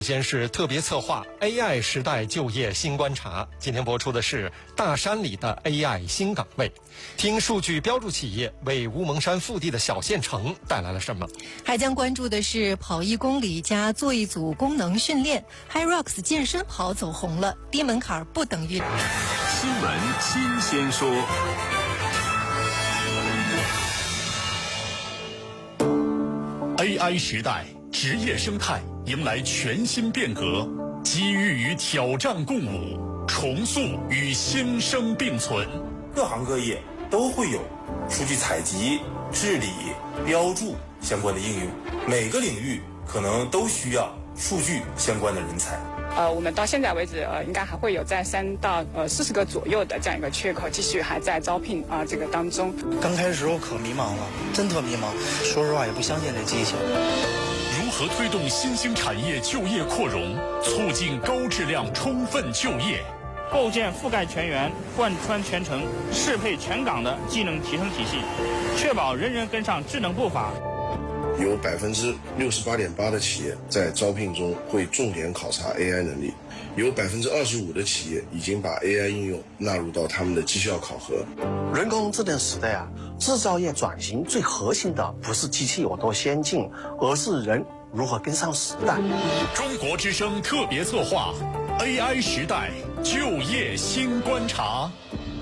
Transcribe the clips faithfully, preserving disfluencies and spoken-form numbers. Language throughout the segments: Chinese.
先是特别策划 A I 时代就业新观察，今天播出的是大山里的 A I 新岗位，听数据标注企业为乌蒙山腹地的小县城带来了什么。 还将关注的是跑一公里加做一组功能训练 ，HYROX 健身跑走红了，低门槛不等于。 新闻新鲜说。A I 时代，职业生态迎来全新变革，机遇与挑战共舞，重塑与新生并存。 各行各业都会有数据采集、治理、标注相关的应用，每个领域可能都需要数据相关的人才。 呃，我们到现在为止，呃，应该还会有在三到呃四十个左右的这样一个缺口，继续还在招聘啊、呃、这个当中。 刚开始时候可迷茫了，真特迷茫，说实话也不相信这机器。 如何推动新兴产业就业扩容，促进高质量充分就业？ 构建覆盖全员、贯穿全程、适配全岗的技能提升体系，确保人人跟上智能步伐。 有百分之六十八点八的企业在招聘中会重点考察 A I 能力，有百分之二十五的企业已经把 A I 应用纳入到他们的绩效考核。 人工智能时代啊，制造业转型最核心的不是机器有多先进，而是人如何跟上时代。 中国之声特别策划 A I 时代就业新观察。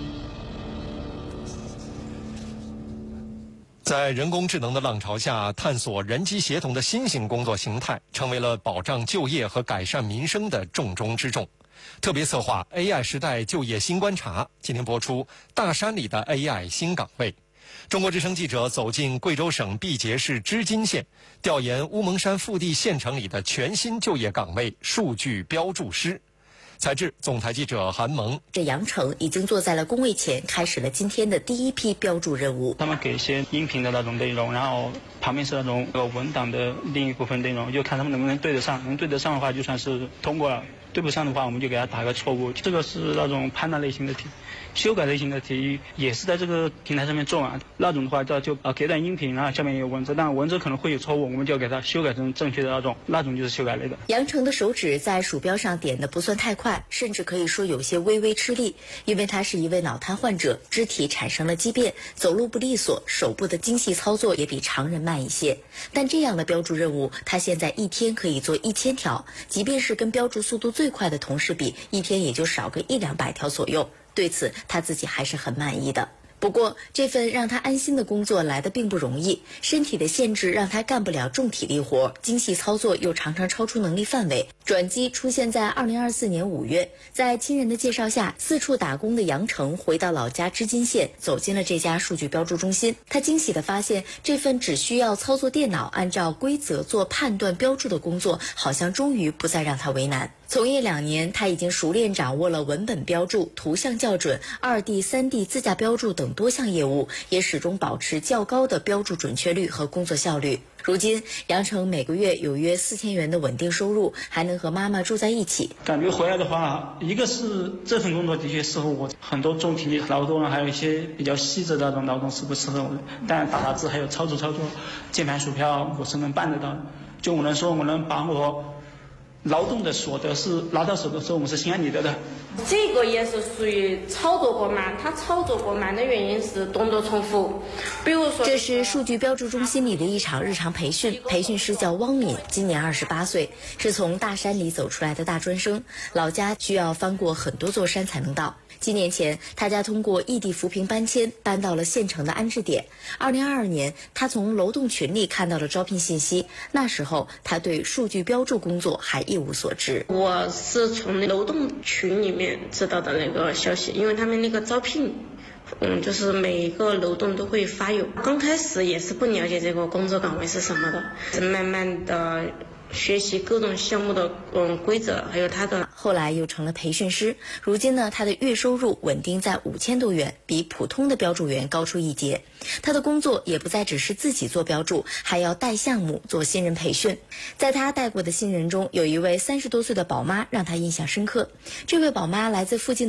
在人工智能的浪潮下，探索人机协同的新型工作形态，成为了保障就业和改善民生的重中之重。特别策划 A I 时代就业新观察，今天播出大山里的 A I 新岗位。中国之声记者走进贵州省毕节市织金县，调研乌蒙山腹地县城里的全新就业岗位——数据标注师。采制总台记者韩萌。 这杨成已经坐在了工位前，开始了今天的第一批标注任务。 他们给一些音频的那种内容，然后旁边是那种呃文档的另一部分内容，就看他们能不能对得上。能对得上的话，就算是通过了；对不上的话，我们就给他打个错误。这个是那种判断类型的题，修改类型的题也是在这个平台上面做啊。那种的话就就呃给段音频，然后下面有文字，但文字可能会有错误，我们就要给它修改成正确的那种，那种就是修改类的。 杨成的手指在鼠标上点的不算太快，甚至可以说有些微微吃力，因为他是一位脑瘫患者，肢体产生了畸变，走路不利索，手部的精细操作也比常人慢一些。但这样的标注任务，他现在一天可以做一千条，即便是跟标注速度最快的同事比，一天也就少个一两百条左右。对此，他自己还是很满意的。不过，这份让他安心的工作来得并不容易，身体的限制让他干不了重体力活，精细操作又常常超出能力范围。转机出现在二零二四年五月，在亲人的介绍下，四处打工的杨成回到老家织金县，走进了这家数据标注中心。他惊喜地发现，这份只需要操作电脑，按照规则做判断标注的工作，好像终于不再让他为难。从业两年，他已经熟练掌握了文本标注、图像校准、二 D、三 D 自驾标注等多项业务，也始终保持较高的标注准确率和工作效率。如今，杨成每个月有约四千元的稳定收入，还能和妈妈住在一起。 感觉回来的话，一个是这份工作的确适合我，很多重体力劳动，还有一些比较细致的那种劳动是不适合我的。但打打字还有操作操作，键盘鼠标我是能办得到的。就我能说，我能把我劳动的所得是拿到手的时候，我是心安理得的。 这个也是属于操作过慢，它操作过慢的原因是动作重复。比如说， 这是数据标注中心里的一场日常培训，培训师叫汪敏，今年二十八岁，是从大山里走出来的大专生，老家需要翻过很多座山才能到。几年前，他家通过异地扶贫搬迁，搬到了县城的安置点。二零二二年，他从楼栋群里看到了招聘信息，那时候他对数据标注工作还一无所知。 我是从楼栋群里面知道的那个消息，因为他们那个招聘嗯，就是每一个楼栋都会发有。刚开始也是不了解这个工作岗位是什么的，是慢慢的学习各种项目的嗯规则，还有它的。 后来又成了培训师，如今呢，他的月收入稳定在五千多元，比普通的标注员高出一截。他的工作也不再只是自己做标注，还要带项目做新人培训。在他带过的新人中，有一位三十多岁的宝妈让他印象深刻。这位宝妈来自附近